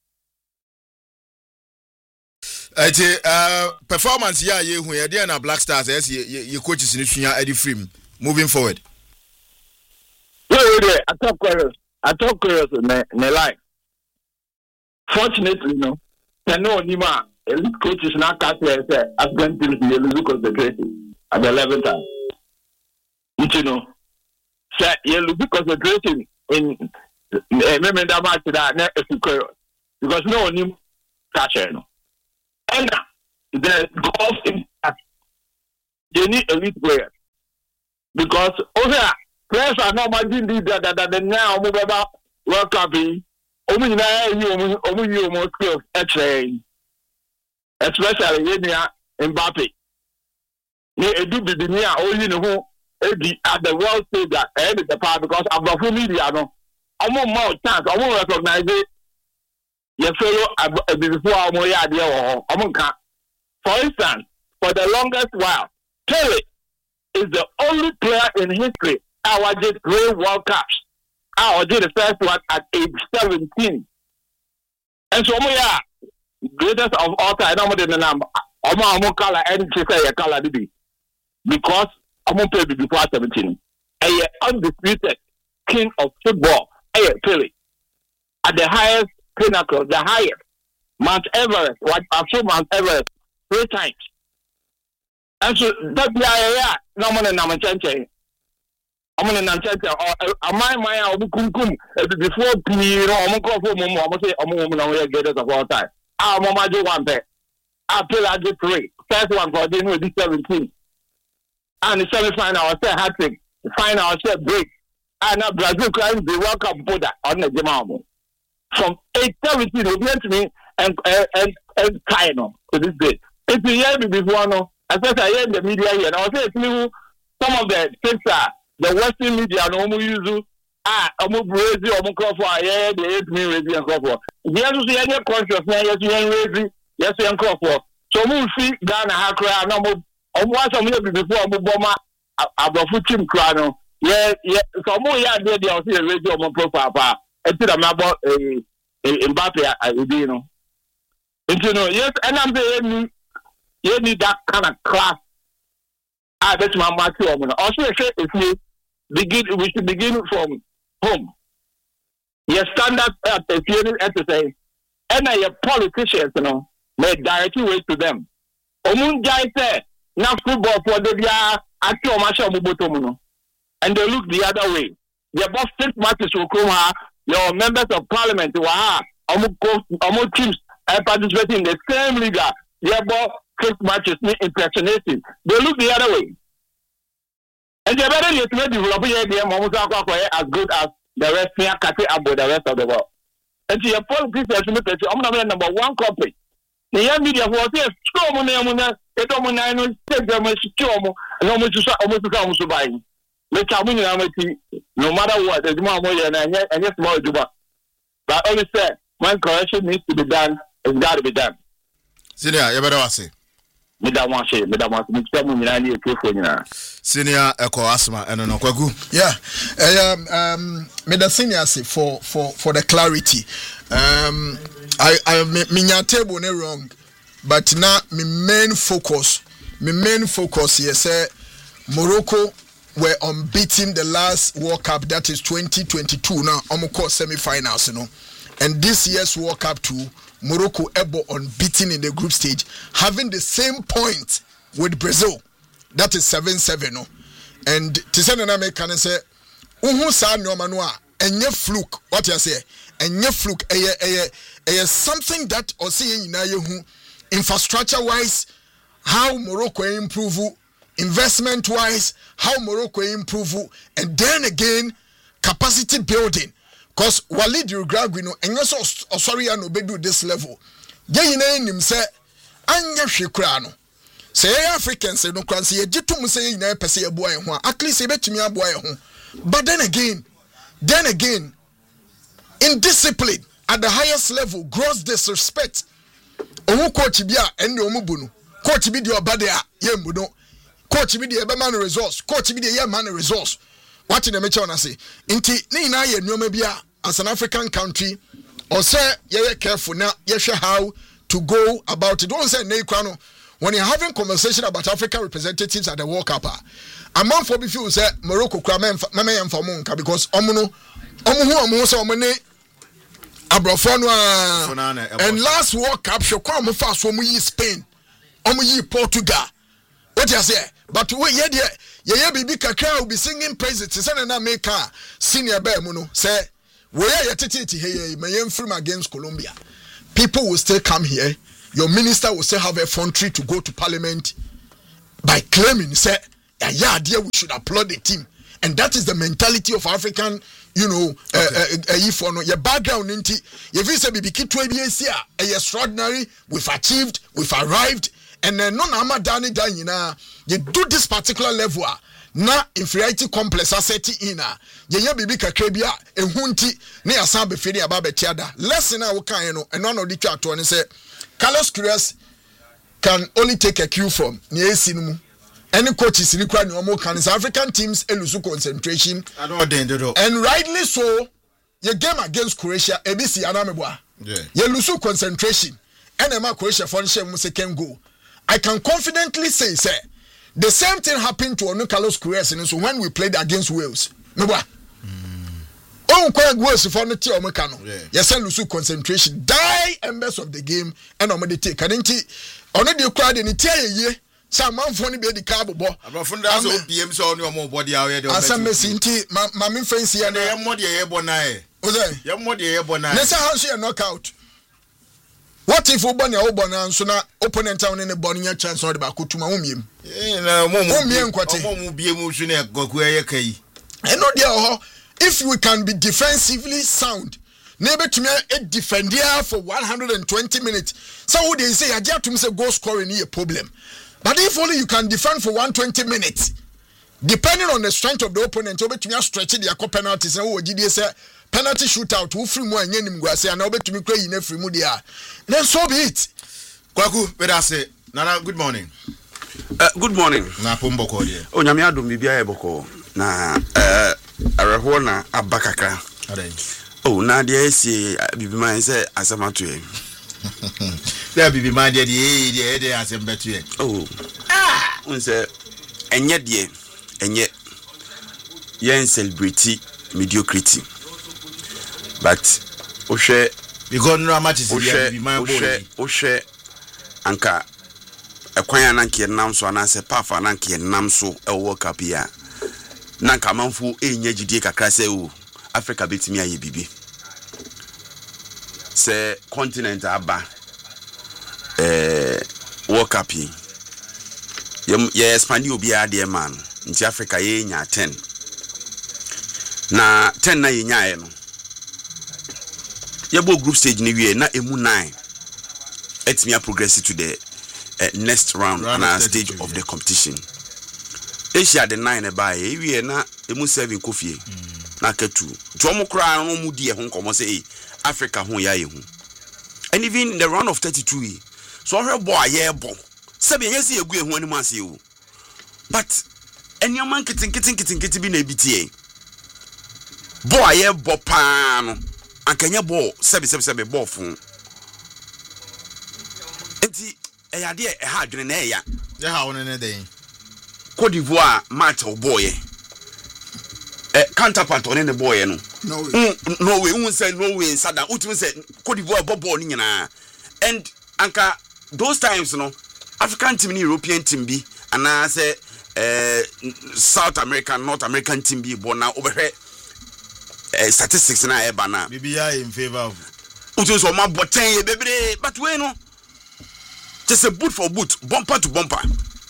Speaker 1: Ati uh performance ya ye hu ye dey na Black Stars as ye coaches ni hua Eddie Frame moving forward.
Speaker 4: Yeah, yeah, I talk curious. I talk curious in my life. Fortunately, no, I know Nima elite coaches now can't say African teams they lose concentration at the eleventh time. You know, say you lose concentration in maybe that match that na because no Nima catcher. And the golf impact, they need elite players. Because, oh yeah, players are not much leader that they now move about World Cup. Only now you only you more skills actually, especially in Mbappe. You do the near only know at the world stage that end the part because of the media. No, I'm more chance. I won't recognize it. Your fellow before I'm more idea. For instance, for the longest while, Pele is the only player in history I did three World Cups. I did the first one at age seventeen. And so, yeah, greatest of all time, I don't know the number. I'm going to call it any color because I'm going to play before seventeen. A undisputed king of football, a Pele, at the highest pinnacle, the highest, Mount Everest, what I've shown Mount Everest three times. And so that's why yeah, no man na manchanche. I'm on manchanche. Am I my obukumkum before you know I'm going for mom. I'm say I'm going to get it of all time. Ah, mama do one pay. I play I get three. First one for the with seventeen. And the semi final I say hat trick. The final I say break. And now Brazil crying the World Cup put that on the Jamaica. From eight seventeen, they went to me and and and kind of to this day. It's a year before no. I said I hear in the media here, and I was saying some of the things are the Western media no more use ah, I'm crazy, I'm call for yeah, they hate me crazy and call for. Yes, you see any conscious, yes, you ain't crazy, yes, you ain't call for. So we see Ghana have cry, no more. I'm watching me before I'm bomber, I'm a foot team crown. Yeah, yeah. So more yeah, there they are see a radio on my profile. Until I'm about a Mbappe, I you know. And you know, yes, and I'm saying. You need that kind of class. I bet my master woman. Also, if you begin, we should begin from home. Your standard at the theory exercise, and your politicians, you know, may directly way to them. Omun Jai said, now football for the Bia, Akio Masha Mubotomuno. And they look the other way. Your boss six matches will come, your members of parliament who are almost teams participating in the same league. Your boss six matches impersonating. They look the other way. And the better you to develop your as good as the rest near Kati Abu, the rest of the world. And to your politicians, I'm not number one country. The young media was here, strong money, they don't want to take them as strong, and almost to almost come to buy. Let's have no matter what, there's more money and yes, more Juba. But always said, when correction needs to be done, it's got to be done.
Speaker 1: Senior, you better say.
Speaker 4: Madam Washi, Madam Washi,
Speaker 1: Senior Echo Asma, and no Kwagu.
Speaker 2: Yeah, um, um, Madam Senior say for for for the clarity. Um, I I me nya table no wrong, but now my main focus, my main focus here say Morocco were unbeaten the last World Cup, that is twenty twenty-two. Now I'm call semi-finals, you know, and this year's World Cup too. Morocco able unbeaten in the group stage, having the same point with Brazil. That is seven seven. No? And to say na me can say, uhu sa nyoma no a enye fluke. What you say? Enye fluke. Eye eye eye something that or say nyina yehu infrastructure wise, how Morocco improve, investment wise, how Morocco improve, and then again capacity building. Because Walid Uruguay no enye so sorry no bedu this level. Ye yina nim say anya hwekura no. Say Africans no kran say gitum say yina pese eboa e ho at least e betumi aboa e ho. But then again, then again indiscipline at the highest level, gross disrespect. Omu coach bia enne omu bu no. Coach bi de obade a ye mbu no. Coach bi de e be man resource, coach bi de ye man resource. What in the mecha na say inti ni na ye nneoma bia as an African country or say ye careful now ye share how to go about it. Don't say ne kwano when you're having conversation about African representatives at the World Cup. A man for before say Morocco kwa me me yemfa monka because omu no omu hu omu say omu ne abrofo no and last World Cup show kwa omu fa so omu yi Spain omu yi Portugal. What you say? But we ye there ye ye bibi kakra will be singing praises say na make senior bear mu no say we ye tete he me yem from against Colombia people will still come here. Your minister will still have a effrontery to go to parliament by claiming, say, yeah, dear, we should applaud the team. And that is the mentality of African, you know, if uh, uh, uh, your background, if you say, be extraordinary, we've achieved, we've arrived, and then no nama dani dani na, you do this particular level, na inferiority complex asset ina, ye ye bibi kakrebia, e hunti, ne asambe fini ababe tiada. Lesson na wuka you know, and one of the chat one say, Carlos Queiroz can only take a cue from ni esinumu. Any coaches require no more can African teams lose concentration. I don't know. And rightly so, your game against Croatia, A B C Anameboa. Yeah. You lose concentration. And Emma Croatia for second goal. I can confidently say, sir, the same thing happened to Onu Carlos Queiroz so when we played against Wales. Meboa. Oh, quite worse for the team Mekano. Yes, lose concentration. Die embers of the game and on the take. Kadenti ono the crowd in the some man funny be the cabo bo. I'm from that P M so on your body out here. And some messinti, my main friends here, and I am more the airborne. Was I? You're more the airborne. Let's how she a knockout. What if Obana Obana so now opponent town in a Bonia chance or the Bakutuma Umium? No, Mumian Quati won't be emotion at Gokuayaki. I know, dear, if we can be defensively sound. Neighbor to me a defender for one hundred twenty minutes. So would they say I just to say goal scoring is a problem. But if only you can defend for one hundred twenty minutes, depending on the strength of the opponent, over to me stretch their penalties and oh, G D S penalty shootout, who free more and yenim guase and over to me play in every mood. Then so be it. Kwaku, better say, Nana, good morning.
Speaker 5: Uh, good morning.
Speaker 2: Na Pumboko, dear.
Speaker 5: Oh, Yamiado, Mibia Boko. Na, uh, Arahona, Abakaka. Oh, Nadia, see, Bibi say, as a matter.
Speaker 1: There be my dear, the idea as a better.
Speaker 5: Oh, ah, one say, and yet, ye, and yet, yen celebrity mediocrity. But, Oshe,
Speaker 1: because no much is
Speaker 5: my Oshe, Oshe, Anka, a quayan anki and nam so and I say, Papa and Anki and nam so a walk up here. Nanka manfu, a yajidika crase, Africa beats me a bibi. Say continent aba eh work up ye ye expand you be a dear man in Africa ye nya ten na ten na ye nya no ye bo group stage ni wie na emu nine et me progress to the uh, next round and a stage of yeah. the competition Asia the nine e ba ye wie na emu seven kofie mm. na ketu jomo kra no mu die ho komo say Africa who ya yehu. And even in the round of thirty-two, so her boy yeah bo. Sebi yes ye gu ehu ani man say o. But any man kitin kitin kitin kitin bi na ebiti e. Boy yeah bo pa no. Ankanya bo sebi sebi sebi bo fun. Enti e ya de e ha dwene na e ya.
Speaker 1: Ye ha won ne den.
Speaker 5: Cote d'Ivoire match o boy e. Eh counterpart on the boy no.
Speaker 2: No way.
Speaker 5: Mm, no way. Who say no way? Sada. Ultimate say Cote d'Ivoire bobo ni nyina. And anka those times no African team ni European team bi and I say uh, South American, North American team bi bo na obehwe uh, statistics na e ba na.
Speaker 1: Bibi ya in favor of.
Speaker 5: Ultimate so ma boten ye bebre but we no just a boot for boot, bumper to bumper.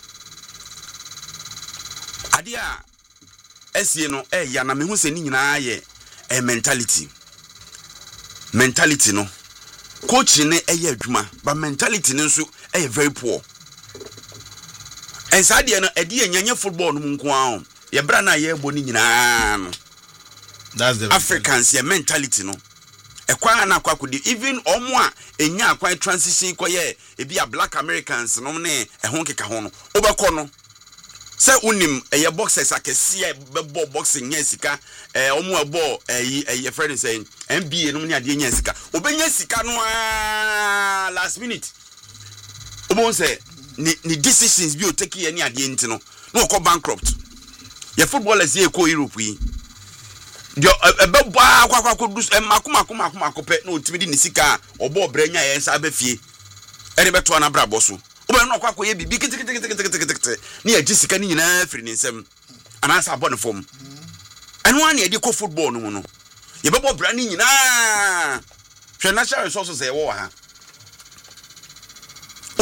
Speaker 5: Adia esie no eh ya na me hu se ni nyina ye a mentality mentality no coach ne eye adwuma but mentality ne nso eye very poor and sadia no edi nyanya football no nko an ye bra na ye bo ni nyina no
Speaker 1: that's the
Speaker 5: Africans ye mentality no e kwa na kwa kudi even omo a enya akwa transition kwa ye e bia black Americans no ne e ho keka ho no obekọ no say unim eh boxers akese bebo boxing nya sika eh omo ebo eh eh friend saying N B A no nya de nya sika obenya sika no last minute obo say ni ni decisions bi o take ye ni ade enti no no ko bankrupt ye footballers ye ko Europe yi dio ebebo akwa akwa ko dus makoma akoma akoma akopɛ na otimi di ni sika obo branya ye nsa abafie ene beto na brabo so oba no akwa koye bibi kitikitikitikitikitikiti ni agi sika ni nyina firi ni nsem anasa abɔ ne fom eno an ye de ko football no mu no ye bɛbɔ bra ni nyina hwɛ natural resources e wo ha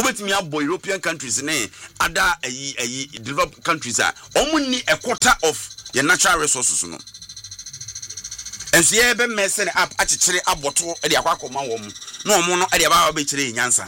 Speaker 5: obetimi abo European countries ne other ayi ayi developed countries are omuni a quarter of your natural resources no enso ye be mese ne app achichire aboto e de akwakoma wo mu na omo no e de ba ba chire nyansa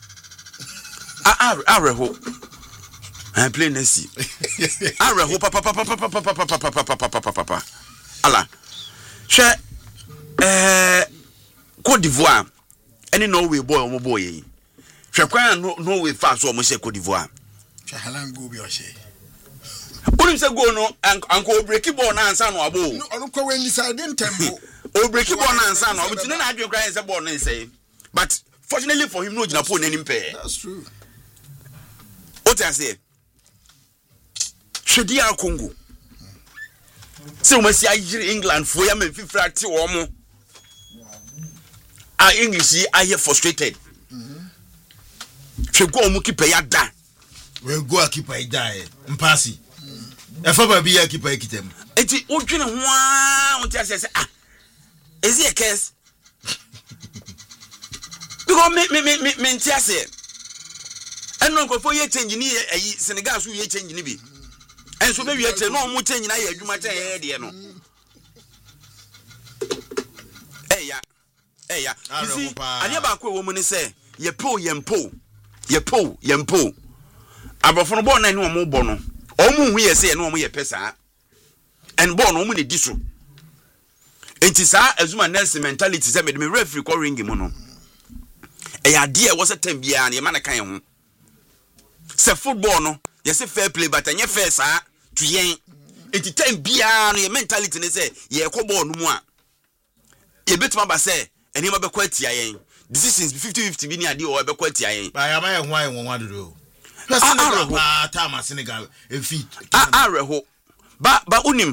Speaker 5: a a reho I play Nessie. I reho papa papa papa papa papa papa papa papa ala she eh Côte d'Ivoire any Norway boy omo boy yi hwe kwan no Norway fast omo she Côte d'Ivoire
Speaker 2: hwe halan go bi o she
Speaker 5: Unim se go no anko break ball na ansa no abo
Speaker 2: no ono kwa when decide tempo
Speaker 5: o break ball na ansa no obutine na adwe kran se ball no say but fortunately for him no gina po nanim pe
Speaker 2: that's true
Speaker 5: what I say Shedia Congo se o masi agire England fo ya men fifra ti wo mo a English yi aye frustrated mhm hwe go o mu keeper ya da
Speaker 6: we go a keeper da e mpasi e fa ba bi ya keeper kitem
Speaker 5: enti o dwene ho a o ti ase ah is it a case because me me me me nti ase eno ko fo ye change ni ayi Senegal so ye change ni bi enso be wie change no mo change na ye adwuma change ye de no eya eya you see ani ba ko wo mu ni say ye po ye mpo ye po ye mpo abofo no bo na ni o mo bo no o mu hu ye say no o mo ye pesa and bo no o mu ne diso enti sa Azuma Nelson mentality say me me referee ko ring mu no eya de e was a time bia na e ma na kan ho say football no ye say fair play but anya fair sa to yen enti time bia no ye mentality ne say ye ko ball no mu a ye betima ba say eni ma be ko atia yen decisions fifty fifty bi ni ade o be ko atia yen
Speaker 6: ba ya ma ye ho ayen won wadodo Senegal ba ta Senegal e fit
Speaker 5: ah reho ba ba unim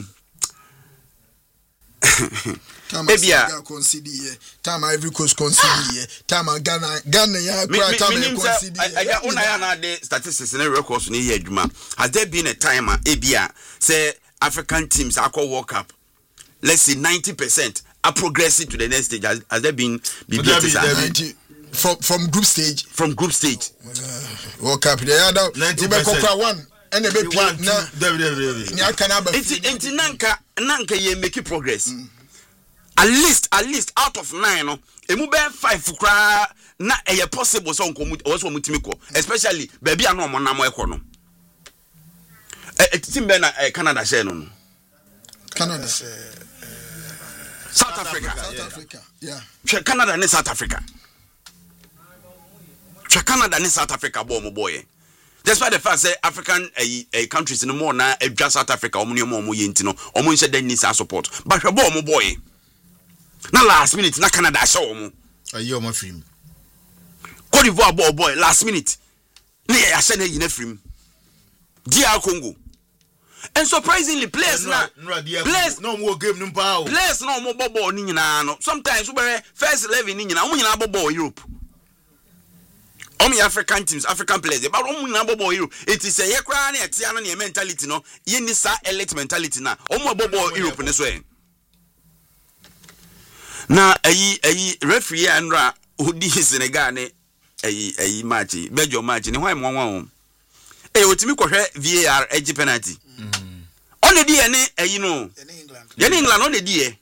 Speaker 2: Ebia concede here time Ivory Coast concede here time Ghana Ghana ya kwa time concede
Speaker 5: here una ya na the statistics and records ni here adwuma has there been a time ebia say African teams akọ World Cup let's say ninety percent are progressing to the next stage has, has there been be
Speaker 2: ninety from from group stage
Speaker 5: from group stage
Speaker 2: uh, World Cup the other ninety percent one and a bit na ni aka na ba
Speaker 5: enti nanka nanka ye make progress mm. At least, at least out of nine, no, emu be five kura na eye possible so nko also mutimiko, especially baby ano mo na mo ekọ no. Eh team be na Canada share no.
Speaker 2: Canada.
Speaker 5: South Africa.
Speaker 2: South Africa. Yeah.
Speaker 5: Canada and South Africa. Canada and South Africa bo mo boy. Despite the fact say African uh, countries no more na edwa South Africa omo ne mo mo ye ntino, omo nse den need support. But we bo mo boy. Na last minute na Canada show mu
Speaker 6: ayi o ma film
Speaker 5: Côte d'Ivoire boy boy last minute na ya share na yina film D R Congo and surprisingly players na players
Speaker 6: no mo game nim pa o
Speaker 5: players na mo bobo ni nyina no sometimes we first eleven ni nyina o nyina bobo Europe o me African teams African players but o nyina bobo Europe it is a ye kra na etia no ne mentality no ye ni sa elite mentality na o mo bobo Europe ne so en na ayi ayi referee andra odi Senegal ne ayi ayi match bejo match ne hwan monwa ho eh otimi kohwe V A R egi penalty mm on di e ne ayi no ye ne England on di e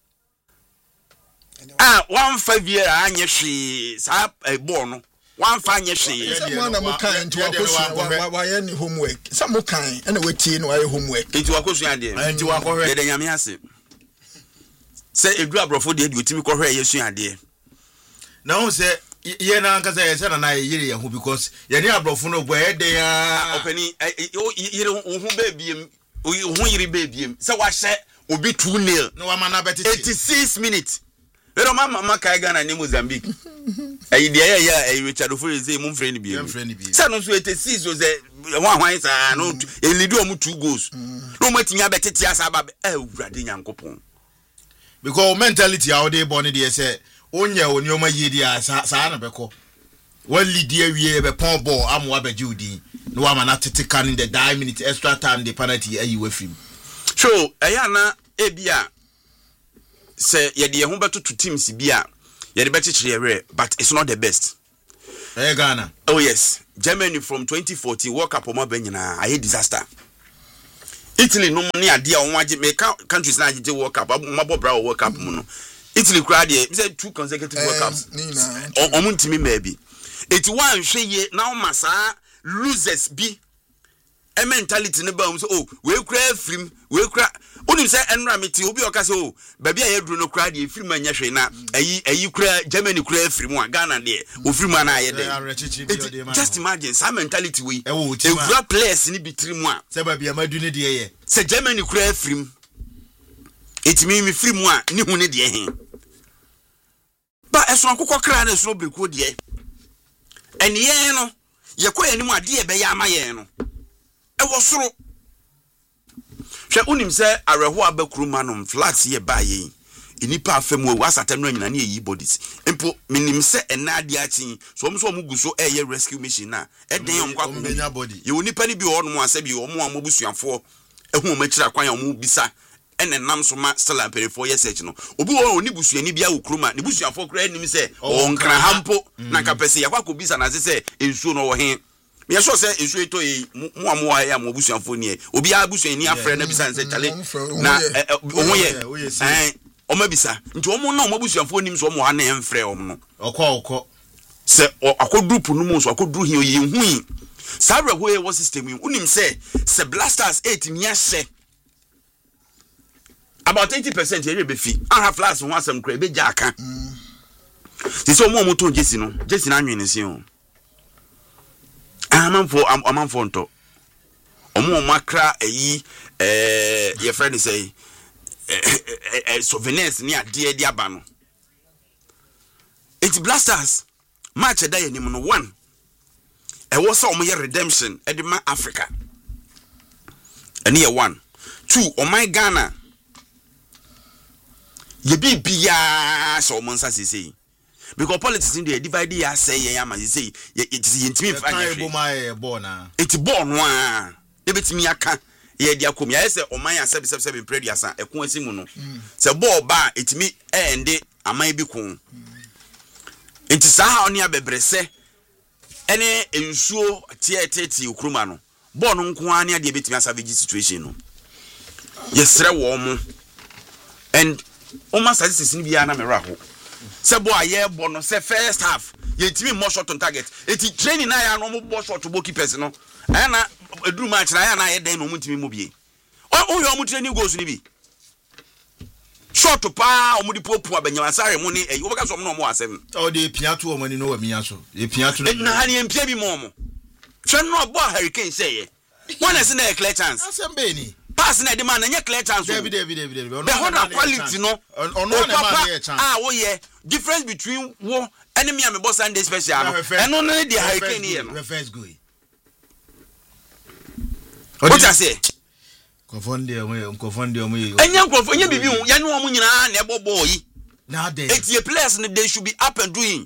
Speaker 5: ah one five year anye hwe sa ball no one five anye hwe
Speaker 2: someone na mo kan nti wakosu wa ye ni homework some mo kan na wetie no wa ye homework
Speaker 5: nti wakosu ade
Speaker 6: nti wakohwe
Speaker 5: ye de nyame ase say edu abrofo de otimi ko hwe yesu ade
Speaker 6: na won say ye na anka say say na na yire ye hu because ye ni abrofo no boy e de ya
Speaker 5: opani yire hu baabiem hu yire baabiem say wa hye obi two nil
Speaker 6: no wa mana beti
Speaker 5: eighty-six minutes pero mama maka Ghana ni Mozambique ayi de ya ya Richard Ofori say mu friend bi say no so eighty-six so say wan hwan say no e lead o mu two goals no matimi abetete asa ba e wurade nyankopon
Speaker 6: because mentality how they born dey say onye onioma yedi asa sa na beko one lead dey wie be pon ball amwa be judi no wa na tete kan in the nine minute extra time the penalty ayi we film
Speaker 5: so eya na ebia say ye de ho beto to teams bia ye de bechichire we but it's not the best
Speaker 6: Eh Ghana.
Speaker 5: Oh yes, Germany from twenty fourteen World Cup omo ben nyina aye disaster. Italy no money ade a onwaje make countries na agije World Cup mabo bra World Cup mu no. Italy kra de say two consecutive World Cups. Omo ntimi ma bi. eighty-one hweye na o masa losers bi. A mentality ne ba um so oh we kra film we kra onim say enra meti obi o ka say oh baby a yedru no kra de film anya hwe na ayi ayi kra Germany kra film a Ghana de o film na aye de just imagine some mentality we e kra players ni bitrim a
Speaker 6: say baby amadu ne de ye
Speaker 5: say Germany kra film it mean me film a ni hu ne de he ba eso akokọ kra na so breko de eniye no ye ko enimu ade e be ya amaye no e wo soro hwe unim se areho abakuru manom flats ye ba ye inipa afem we wasatanu anyina na eyi bodies empo minim se enade achi so omo so omo guso e ye rescue mission na e den yom kwa
Speaker 6: menya body
Speaker 5: ye onipa ni bi ho no ase bi omo amobusuafo ehu omo kira kwan omo bisa ene nam so ma stella perifo ye search no obi wo oni busuani bia okroma ne busuafo kra nim se o nkra hampo na kapese yakwa ko bisa na se ensuo no wo he me so say ensuo to yi mu amu ya mo busuafo ni e obi a busuani afre na bisa se tale na omo ye eh omo bisa nti omo na omo busuafo nim so omo ha na emfre omo no
Speaker 6: okọ okọ
Speaker 5: se akodru pu no mu so akodru hi oyi hui sabre ho ye wo system yi unim se se blasters eight ni ahye about eighty percent here be fi I have flats one some cra be jaka ti so mo mo to jesi no jesi na anwen nsi o amanfo amanfo nto omo makra eyi eh your friend say eh souvenirs ni ade ade aba no it blasters match da yanim no one e wo so omo ye redemption e de ma Africa ene ye one two o my Ghana ye bi bia so mo nsa sisi because politics in the divide ya say ye am say it is intimi fa nya
Speaker 6: hwe
Speaker 5: it born no a e betimi aka ye dia kom ya say o man ya sebe sebe sebe predi asa e kon asimu no say ball ba etimi ende aman bi kon enti sa ha oni abebrese ene ensuo tie tie okruma no ball no nko ani ade betimi savage situation no yesre wo mo and Oma statistics ni bia na me raho. Se bo aye bo no se first half ye timi more shot on target. Eti training na ya no mo bo shot bo keepers no. Aya na eduru match na ya na ye den no mo timi mo bie. O yo mo training goals ni bi. Shot pa o mo di popu abanyama sare mo ni e wo baka so mo no mo asem.
Speaker 6: O de piatu o mani no wa miya so. E piatu no.
Speaker 5: Na ha ni empia bi mo mo. Hwe no bo Hurricane say ye. One is na a clear chance.
Speaker 6: Asem be ni.
Speaker 5: Pass na the man na clear chance.
Speaker 6: David David David David.
Speaker 5: The whole quality no.
Speaker 6: On no man chance.
Speaker 5: Ah, oh yeah. Difference between wo enemy and me boss Sunday special no. And no no the Hurricane here no.
Speaker 6: First go.
Speaker 5: What I say?
Speaker 6: Konfonde omo konfonde omo yi.
Speaker 5: Enya konfo enya bibi hu ya no omo nyina na ebo boy.
Speaker 6: Na dey.
Speaker 5: It's the players they should be up and doing.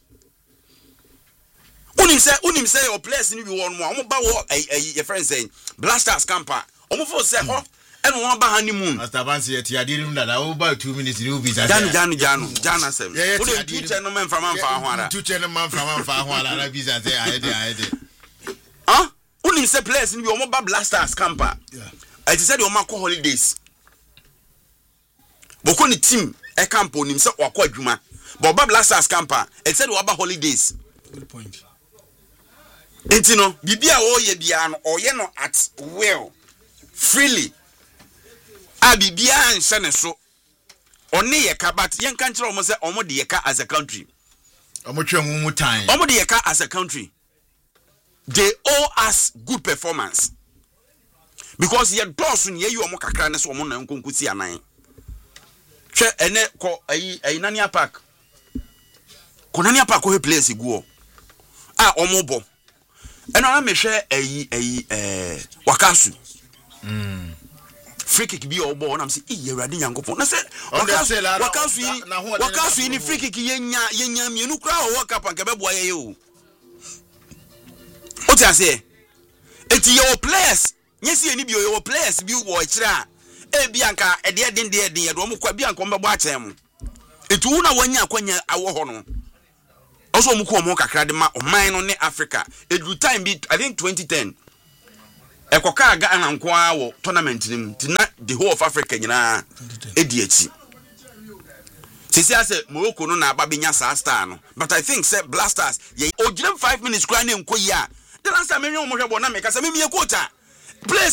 Speaker 5: Unim say unim say your players ni bi won mo omo ba wo your friend saying blasters camper. Omo for say ho and one ba honeymoon.
Speaker 6: Master Vance yet ya didn't that about two minutes you be that.
Speaker 5: Janu janu janu jana sem.
Speaker 6: What
Speaker 5: do you tell no man from man fa ho
Speaker 6: two channel man from man fa ho ala visa say I dey I dey.
Speaker 5: Huh? Unim say players ni bi omo ba blasters camper. Yeah. I said omo call holidays. Boko ni team e camp onim say wakọ adwuma. But ba blasters camper, it said we ba holidays.
Speaker 2: Good point.
Speaker 5: Enti no bibia o ye bia no o ye no at will freely a bibia anhye ne so one ye ka but yen kan kire omo say omo de ye ka as a country
Speaker 6: omo twem mu time
Speaker 5: omo de ye ka as a country they owe us good performance because ye dosu ne ye omo kakra ne so omo na nkonkusi anan hwe ene ko ayi ayi Nania Park ko Nania Park ko he place guo a omo bo eno na me hwe ayi ayi eh wakasu mm free kick bi obo na me say e Awurade Nyankopon na say wakasu wakasu yi wakasu yi ni free kick yenya yenya mienu kra o world cup anka bebo aye o o ti ase eti your players nyesi eni bi your players bi wo kira e bi anka e de den de den ye do mo kwa bi anka mo bebo a chem eti wo na wanya kwanya awo ho no also mu ko mo kakra de ma oman no ne Africa edu time bi I think twenty ten ekoka aga ananko a wo tournament nim tina the whole of Africa nyina edi achi sisi ase Morocco no na aba benya sa star no but I think say Blasters ye ogire five minutes kra na enko yi a the last time me nwe mo hwebo na me ka say me me quota place